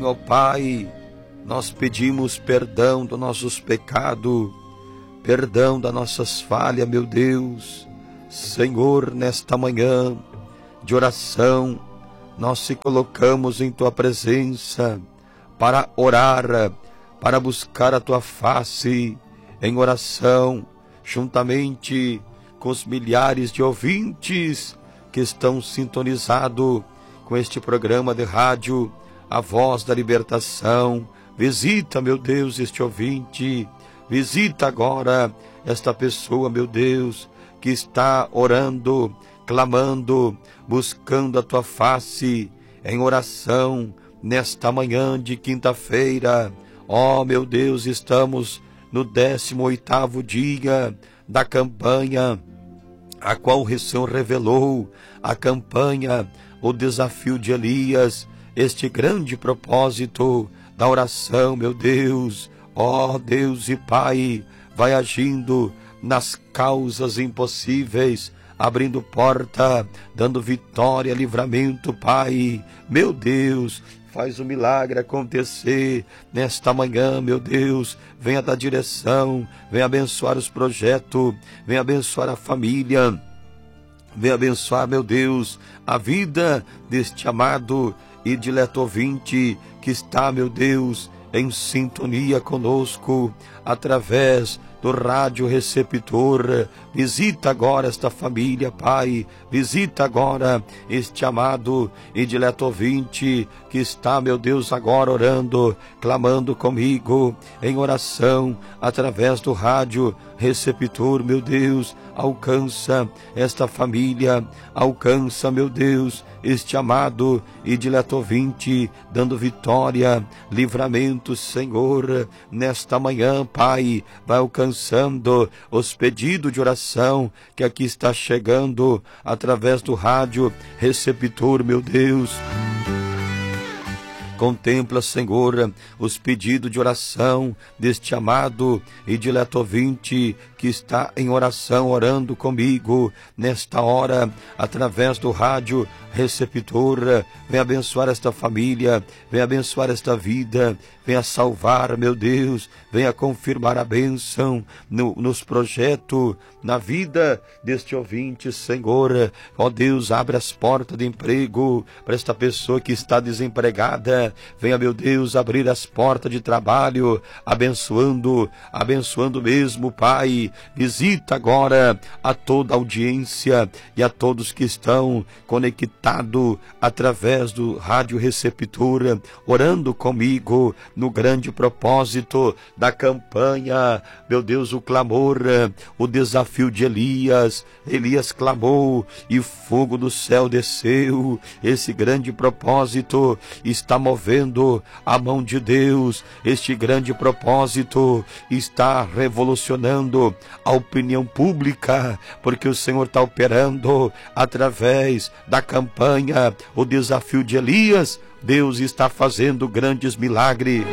ó Pai, nós pedimos perdão dos nossos pecados, perdão das nossas falhas, meu Deus. Senhor, nesta manhã de oração, nós se colocamos em Tua presença para orar, para buscar a Tua face em oração, juntamente com os milhares de ouvintes que estão sintonizados com este programa de rádio, A Voz da Libertação. Visita, meu Deus, este ouvinte, visita agora esta pessoa, meu Deus, que está orando, clamando, buscando a Tua face em oração nesta manhã de quinta-feira. Ó, meu Deus, estamos no 18º dia da campanha, a qual o Senhor revelou, a campanha, o desafio de Elias, este grande propósito da oração, meu Deus. Ó Deus e Pai, vai agindo nas causas impossíveis, abrindo porta, dando vitória, livramento, Pai. Meu Deus, faz o milagre acontecer nesta manhã, meu Deus. Venha dar direção, venha abençoar os projetos, venha abençoar a família, venha abençoar, meu Deus, a vida deste amado e dileto ouvinte que está, meu Deus, em sintonia conosco através do rádio receptor. Visita agora esta família, Pai. Visita agora este amado e dileto ouvinte que está, meu Deus, agora orando, clamando comigo em oração através do rádio receptor, meu Deus. Alcança esta família, alcança, meu Deus, este amado e dileto ouvinte, dando vitória, livramento, Senhor, nesta manhã, Pai. Vai alcançando os pedidos de oração que aqui está chegando através do rádio receptor, meu Deus. Contempla, Senhor, os pedidos de oração deste amado e dileto ouvinte que está em oração, orando comigo nesta hora, através do rádio receptor. Vem abençoar esta família, vem abençoar esta vida, venha salvar, meu Deus, venha confirmar a bênção nos projetos, na vida deste ouvinte, Senhor. Ó Deus, abre as portas de emprego para esta pessoa que está desempregada. Venha, meu Deus, abrir as portas de trabalho, abençoando mesmo, Pai. Visita agora a toda a audiência e a todos que estão conectados através do rádio receptor, orando comigo no grande propósito da campanha. Meu Deus, o clamor, o desafio de Elias. Elias clamou e fogo do céu desceu. Esse grande propósito está movendo a mão de Deus. Este grande propósito está revolucionando a opinião pública, porque o Senhor está operando através da campanha, o desafio de Elias. Deus está fazendo grandes milagres.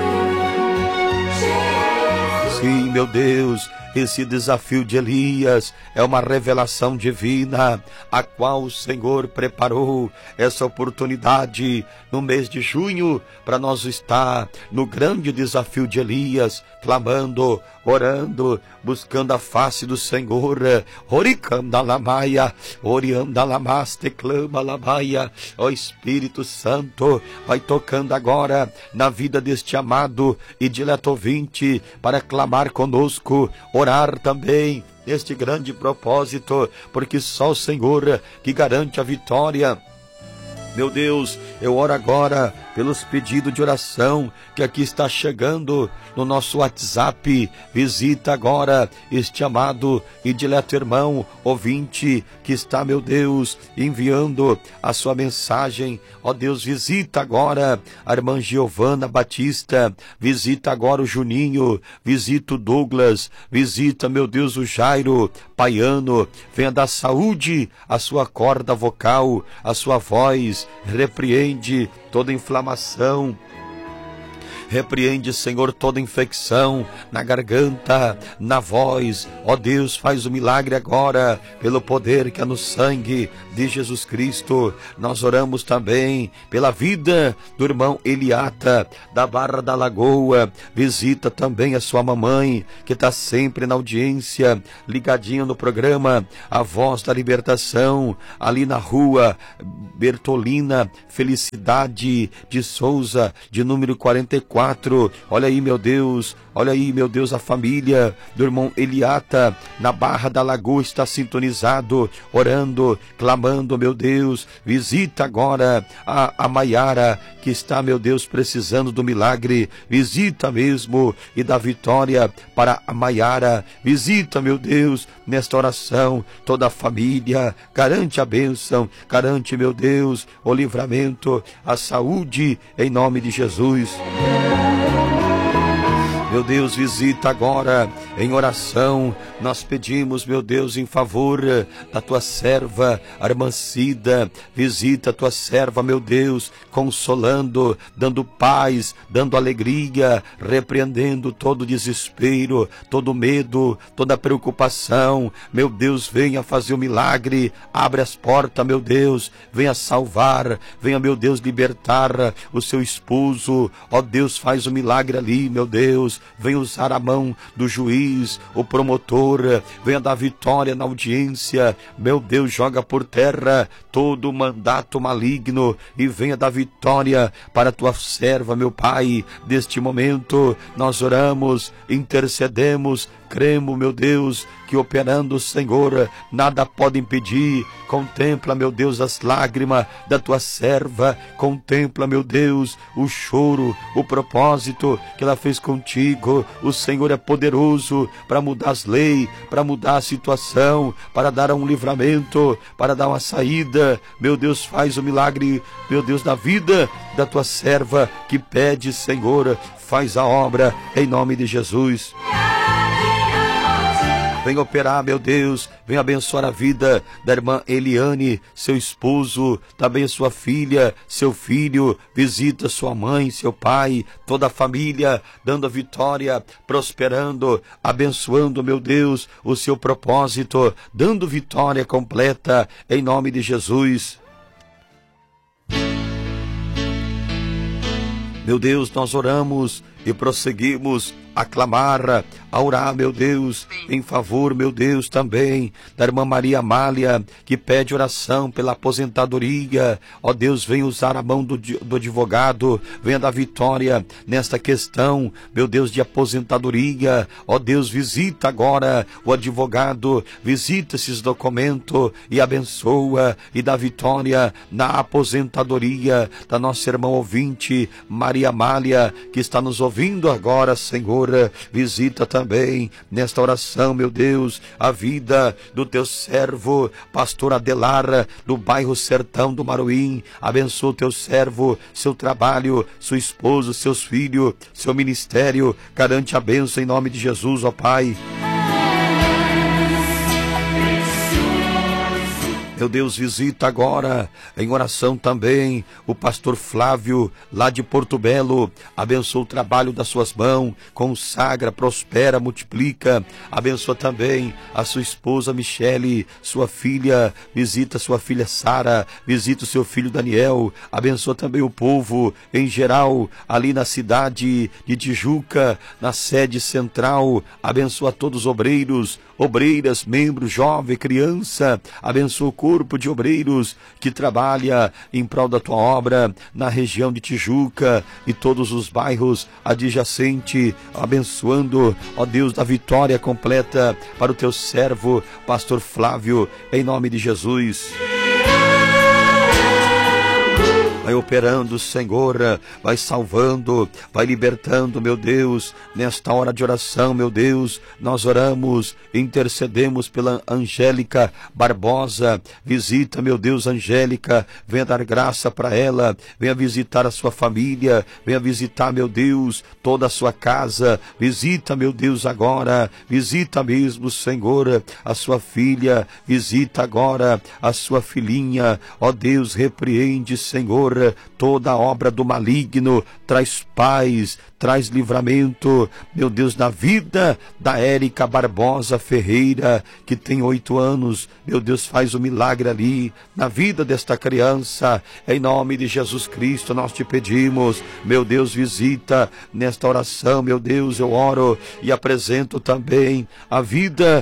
Sim, meu Deus, esse desafio de Elias é uma revelação divina, a qual o Senhor preparou essa oportunidade no mês de junho, para nós estar no grande desafio de Elias, clamando, orando, buscando a face do Senhor. Oricandalamaia, oriandalamaste, clama lamaia. Ó Espírito Santo, vai tocando agora na vida deste amado e dileto ouvinte, para clamar conosco, orar também neste grande propósito, porque só o Senhor que garante a vitória. Meu Deus, eu oro agora pelos pedidos de oração que aqui está chegando no nosso WhatsApp. Visita agora este amado e dileto irmão ouvinte que está, meu Deus, enviando a sua mensagem. Ó Deus, visita agora a irmã Giovana Batista, visita agora o Juninho, visita o Douglas, visita, meu Deus, o Jairo Paiano. Venha dar saúde à sua corda vocal, à sua voz, repreende toda inflamação. repreende, Senhor, toda infecção na garganta, na voz. Ó Deus, faz o milagre agora, pelo poder que há no sangue de Jesus Cristo. Nós oramos também pela vida do irmão Eliata, da Barra da Lagoa. Visita também a sua mamãe, que está sempre na audiência, ligadinha no programa A Voz da Libertação, ali na rua Bertolina Felicidade de Souza, de número 44. Olha aí, meu Deus, olha aí, meu Deus, a família do irmão Eliata, na Barra da Lagoa, está sintonizado, orando, clamando, meu Deus. Visita agora a Maiara, que está, meu Deus, precisando do milagre. Visita mesmo e dá vitória para a Maiara. Visita, meu Deus, nesta oração, toda a família. Garante a bênção, garante, meu Deus, o livramento, a saúde, em nome de Jesus. Meu Deus, visita agora em oração. Nós pedimos, meu Deus, em favor da tua serva, a irmã Cida. Visita a tua serva, meu Deus, consolando, dando paz, dando alegria, repreendendo todo desespero, todo medo, toda preocupação. Meu Deus, venha fazer o milagre. Abre as portas, meu Deus. Venha salvar, venha, meu Deus, libertar o seu esposo. Ó Deus, faz o milagre ali, meu Deus. Venha usar a mão do juiz, o promotor, venha dar vitória na audiência. Meu Deus, joga por terra todo mandato maligno e venha dar vitória para a tua serva, meu Pai. Neste momento nós oramos, intercedemos, cremos, meu Deus, que operando, Senhor, nada pode impedir. Contempla, meu Deus, as lágrimas da tua serva. Contempla, meu Deus, o choro, o propósito que ela fez contigo. O Senhor é poderoso para mudar as leis, para mudar a situação, para dar um livramento, para dar uma saída. Meu Deus, faz o milagre, meu Deus, da vida da tua serva que pede, Senhor, faz a obra em nome de Jesus. Vem operar, meu Deus, vem abençoar a vida da irmã Eliane, seu esposo, também sua filha, seu filho. Visita sua mãe, seu pai, toda a família, dando a vitória, prosperando, abençoando, meu Deus, o seu propósito, dando vitória completa em nome de Jesus. Meu Deus, nós oramos e prosseguimos a clamar, a orar, meu Deus, em favor, meu Deus, também da irmã Maria Amália, que pede oração pela aposentadoria. Ó Deus, vem usar a mão do advogado, venha dar vitória nesta questão, meu Deus, de aposentadoria. Ó Deus, visita agora o advogado, visita esses documentos e abençoa e dá vitória na aposentadoria da nossa irmã ouvinte, Maria Amália, que está nos ouvindo agora, Senhor. Visita também nesta oração, meu Deus, a vida do teu servo, pastor Adelar, do bairro Sertão do Maruim. Abençoa o teu servo, seu trabalho, sua esposa, seus filhos, seu ministério. Garante a bênção em nome de Jesus, ó Pai. Meu Deus, visita agora, em oração também, o pastor Flávio, lá de Porto Belo. Abençoa o trabalho das suas mãos, consagra, prospera, multiplica. Abençoa também a sua esposa Michele, sua filha, visita sua filha Sara, visita o seu filho Daniel. Abençoa também o povo em geral, ali na cidade de Tijuca, na sede central. Abençoa todos os obreiros, obreiras, membros, jovem, criança. Abençoa o corpo de obreiros que trabalha em prol da tua obra na região de Tijuca e todos os bairros adjacentes, abençoando, ó Deus, da vitória completa para o teu servo, pastor Flávio, em nome de Jesus. Vai operando, Senhor, vai salvando, vai libertando, meu Deus, nesta hora de oração, meu Deus. Nós oramos, intercedemos pela Angélica Barbosa. Visita, meu Deus, Angélica, venha dar graça para ela, venha visitar a sua família, venha visitar, meu Deus, toda a sua casa. Visita, meu Deus, agora, visita mesmo, Senhor, a sua filha, visita agora a sua filhinha. Ó Deus, repreende, Senhor, Senhor, toda obra do maligno, traz paz, traz livramento, meu Deus, na vida da Érica Barbosa Ferreira, que tem 8 anos, meu Deus, faz um milagre ali, na vida desta criança, em nome de Jesus Cristo, nós te pedimos, meu Deus, visita nesta oração, meu Deus, eu oro e apresento também a vida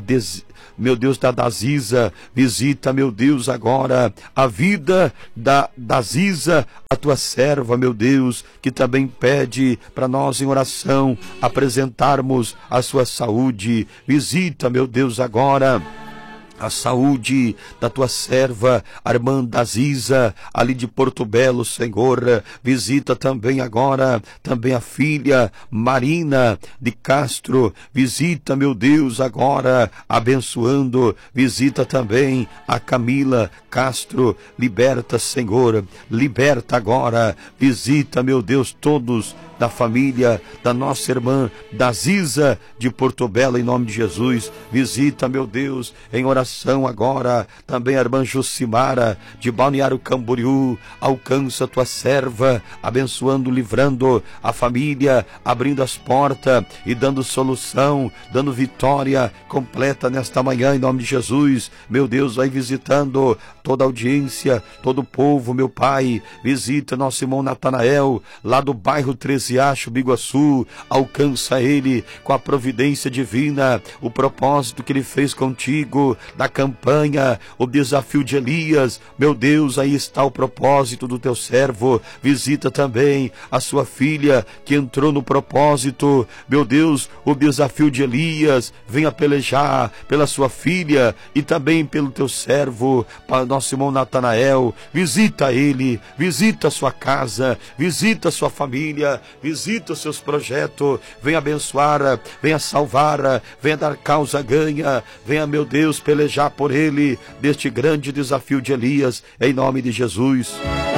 meu Deus, da Daziza, visita, meu Deus, agora a vida da Daziza, a tua serva, meu Deus, que também pede para nós em oração apresentarmos a sua saúde. Visita, meu Deus, agora a saúde da tua serva, a irmã Daziza, ali de Porto Belo, Senhor. Visita também agora, também a filha Marina de Castro. Visita, meu Deus, agora, abençoando. Visita também a Camila Castro. Liberta, Senhor, liberta agora. Visita, meu Deus, todos da família da nossa irmã Daziza de Porto Belo, em nome de Jesus. Visita, meu Deus, em oração agora, também a irmã Jucimara de Balneário Camboriú. Alcança a tua serva, abençoando, livrando a família, abrindo as portas e dando solução, dando vitória completa nesta manhã, em nome de Jesus. Meu Deus, vai visitando toda a audiência, todo o povo, meu Pai. Visita nosso irmão Natanael, lá do bairro 13 Riacho, Biguaçu. Alcança ele com a providência divina, o propósito que ele fez contigo, da campanha, o desafio de Elias. Meu Deus, aí está o propósito do teu servo. Visita também a sua filha, que entrou no propósito, meu Deus, o desafio de Elias. Venha pelejar pela sua filha e também pelo teu servo, para nosso irmão Natanael. Visita ele, visita a sua casa, visita a sua família, visita os seus projetos. Venha abençoar, venha salvar, venha dar causa ganha, venha, meu Deus, pelejar por ele deste grande desafio de Elias, em nome de Jesus.